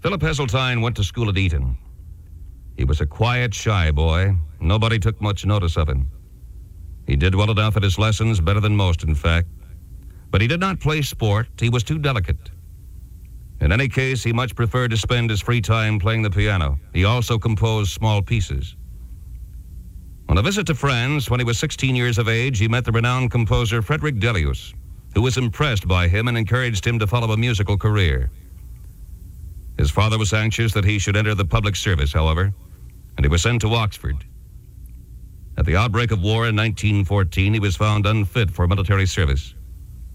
Philip Heseltine went to school at Eton. He was a quiet, shy boy. Nobody took much notice of him. He did well enough at his lessons, better than most, in fact. But he did not play sport. He was too delicate. In any case, he much preferred to spend his free time playing the piano. He also composed small pieces. On a visit to France, when he was 16 years of age, he met the renowned composer Frederick Delius, who was impressed by him and encouraged him to follow a musical career. His father was anxious that he should enter the public service, however, and he was sent to Oxford. At the outbreak of war in 1914, he was found unfit for military service.